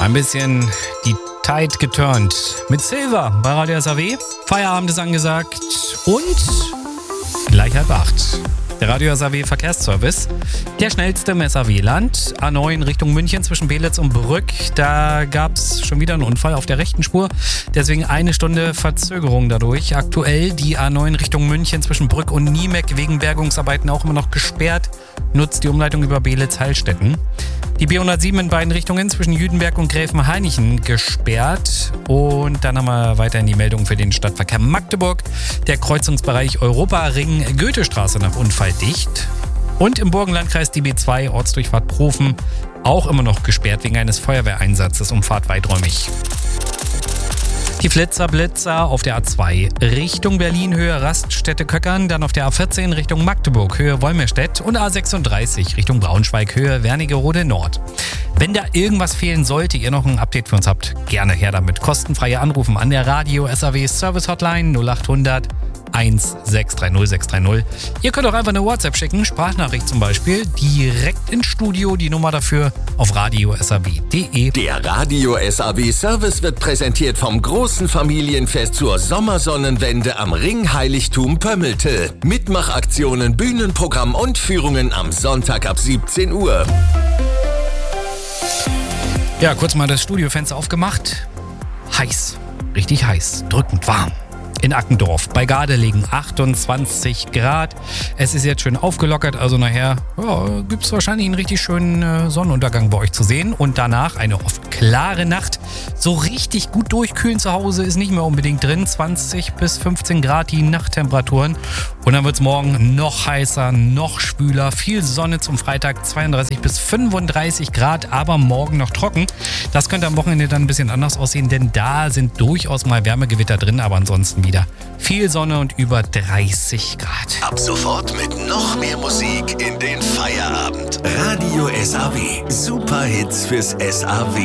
Ein bisschen die Tide geturnt. Mit Silver bei Radio SAW. Feierabend ist angesagt und gleich 7:30. Der Radio SAW Verkehrsservice. Der schnellste im SAW-Land. A9 Richtung München zwischen Belitz und Brück. Da gab es schon wieder einen Unfall auf der rechten Spur. Deswegen 1 Stunde Verzögerung dadurch. Aktuell die A9 Richtung München zwischen Brück und Niemeck wegen Bergungsarbeiten auch immer noch gesperrt. Nutzt die Umleitung über Belitz-Heilstätten. Die B107 in beiden Richtungen zwischen Jüdenberg und Gräfenhainichen gesperrt. Und dann haben wir weiterhin die Meldung für den Stadtverkehr Magdeburg. Der Kreuzungsbereich Europaring Goethestraße nach Unfall dicht. Und im Burgenlandkreis die B2 Ortsdurchfahrt Profen auch immer noch gesperrt wegen eines Feuerwehreinsatzes. Umfahrt weiträumig. Die Flitzer-Blitzer auf der A2 Richtung Berlin, Höhe Raststätte Köckern, dann auf der A14 Richtung Magdeburg, Höhe Wolmirstedt und A36 Richtung Braunschweig, Höhe Wernigerode Nord. Wenn da irgendwas fehlen sollte, ihr noch ein Update für uns habt, gerne her damit. Kostenfreie Anrufen an der Radio SAW Service Hotline 0800 1630630. Ihr könnt auch einfach eine WhatsApp schicken, Sprachnachricht zum Beispiel, direkt ins Studio, die Nummer dafür auf radiosaw.de. Der Radio SAW Service wird präsentiert vom großen Familienfest zur Sommersonnenwende am Ringheiligtum Pömmelte. Mitmachaktionen, Bühnenprogramm und Führungen am Sonntag ab 17 Uhr. Ja, kurz mal das Studiofenster aufgemacht. Heiß, richtig heiß, drückend warm. In Ackendorf bei Gardelegen 28 Grad. Es ist jetzt schön aufgelockert, also nachher gibt es wahrscheinlich einen richtig schönen Sonnenuntergang bei euch zu sehen. Und danach eine oft klare Nacht. So richtig gut durchkühlen zu Hause ist nicht mehr unbedingt drin. 20 bis 15 Grad die Nachttemperaturen. Und dann wird es morgen noch heißer, noch schwüler. Viel Sonne zum Freitag, 32 bis 35 Grad, aber morgen noch trocken. Das könnte am Wochenende dann ein bisschen anders aussehen, denn da sind durchaus mal Wärmegewitter drin, aber ansonsten wieder viel Sonne und über 30 Grad. Ab sofort mit noch mehr Musik in den Feierabend. Radio SAW. Super Hits fürs SAW.